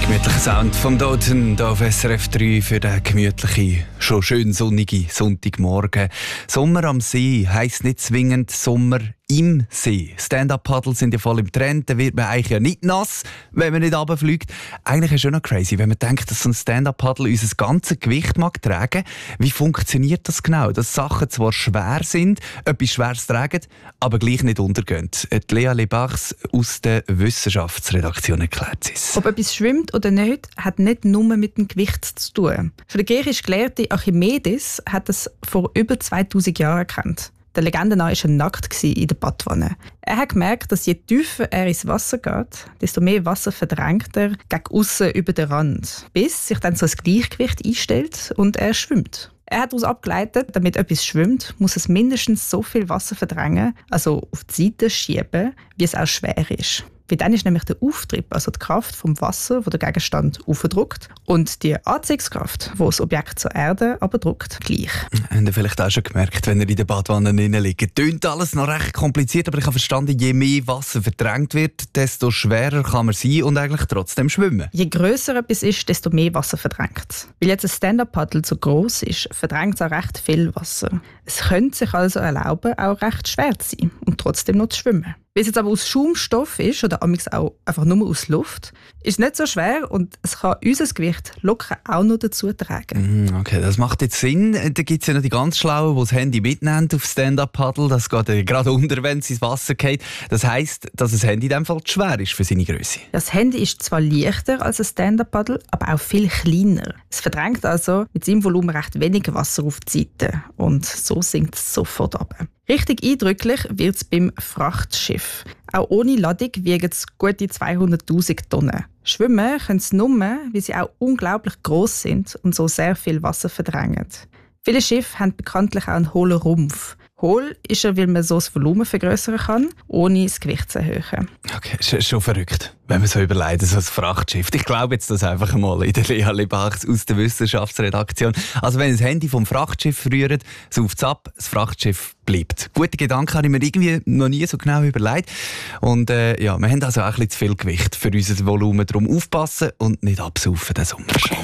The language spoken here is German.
Gemütlicher Sound vom Doten hier auf SRF 3 für den gemütlichen, schon schön sonnigen Sonntagmorgen. Sommer am See heisst nicht zwingend Sommer im See. Stand-up-Paddle sind ja voll im Trend, da wird man eigentlich ja nicht nass, wenn man nicht runterfliegt. Eigentlich ist es schon noch crazy, wenn man denkt, dass so ein Stand-up-Paddle unser ganzes Gewicht mag tragen. Wie funktioniert das genau? Dass Sachen zwar schwer sind, etwas Schweres tragen, aber gleich nicht untergehen. Die Lea Lebachs aus der Wissenschaftsredaktion erklärt es. Ob etwas schwimmt oder nicht, hat nicht nur mit dem Gewicht zu tun. Schon der griechisch Gelehrte Archimedes hat es vor über 2000 Jahren erkannt. Der Legende nach war er nackt in der Badwanne. Er hat gemerkt, dass je tiefer er ins Wasser geht, desto mehr Wasser verdrängt er gegen aussen über den Rand, bis sich dann so ein Gleichgewicht einstellt und er schwimmt. Er hat daraus abgeleitet, damit etwas schwimmt, muss es mindestens so viel Wasser verdrängen, also auf die Seite schieben, wie es auch schwer ist. Weil dann ist nämlich der Auftrieb, also die Kraft vom Wasser, wo der Gegenstand aufdrückt, und die Anziehungskraft, wo das Objekt zur Erde aber drückt, gleich. Habt ihr vielleicht auch schon gemerkt, wenn ihr in der Badwanne liegt? Tönt alles noch recht kompliziert, aber ich habe verstanden, je mehr Wasser verdrängt wird, desto schwerer kann man sein und eigentlich trotzdem schwimmen. Je grösser etwas ist, desto mehr Wasser verdrängt. Weil jetzt ein Stand-up-Paddle so gross ist, verdrängt es auch recht viel Wasser. Es könnte sich also erlauben, auch recht schwer zu sein und trotzdem noch zu schwimmen. Weil es jetzt aber aus Schaumstoff ist oder amigs auch einfach nur aus Luft, ist es nicht so schwer und es kann unser Gewicht locker auch noch dazu tragen. Okay, das macht jetzt Sinn. Da gibt es ja noch die ganz Schlauen, die das Handy mitnehmen auf Stand-up-Paddle. Das geht ja gerade unter, wenn es ins Wasser geht. Das heisst, dass das Handy in dem Fall zu schwer ist für seine Größe. Das Handy ist zwar leichter als ein Stand-up-Paddle, aber auch viel kleiner. Es verdrängt also mit seinem Volumen recht wenig Wasser auf die Seite und so sinkt es sofort ab. Richtig eindrücklich wird es beim Frachtschiff. Auch ohne Ladung wiegen es gute 200'000 Tonnen. Schwimmen können sie nur, weil sie auch unglaublich gross sind und so sehr viel Wasser verdrängen. Viele Schiffe haben bekanntlich auch einen hohlen Rumpf. Hohl ist er, weil man so das Volumen vergrößern kann, ohne das Gewicht zu erhöhen. Okay, ist schon verrückt, wenn man so überlegt, so ein Frachtschiff. Ich glaube jetzt das einfach mal in der Lea Lebachs aus der Wissenschaftsredaktion. Also wenn das Handy vom Frachtschiff rührt, sauft es ab, das Frachtschiff bleibt. Gute Gedanken habe ich mir irgendwie noch nie so genau überlegt. Und ja, wir haben also auch ein bisschen zu viel Gewicht für unser Volumen. Darum aufpassen und nicht absaufen den Sommer.